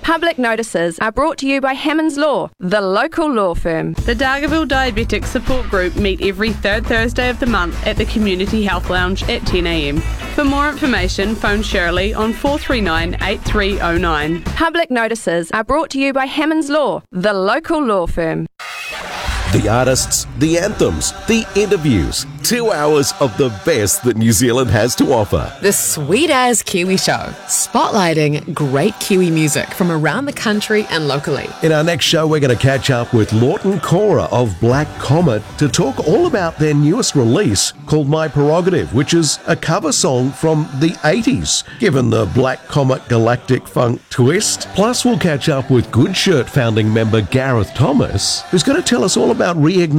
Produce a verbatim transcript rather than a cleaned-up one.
Public notices are brought to you by Hammonds Law, the local law firm. The Dargaville Diabetic Support Group meet every third Thursday of the month at the Community Health Lounge at ten a m. For more information, phone Shirley on four three nine, eight three zero nine. Public notices are brought to you by Hammonds Law, the local law firm. The artists, the anthems, the interviews. Two hours of the best that New Zealand has to offer. The Sweet As Kiwi Show, spotlighting great Kiwi music from around the country and locally. In our next show, we're going to catch up with Lawton Cora of Black Comet to talk all about their newest release called My Prerogative, which is a cover song from the eighties, given the Black Comet galactic funk twist. Plus, we'll catch up with Good Shirt founding member Gareth Thomas, who's going to tell us all about reigniting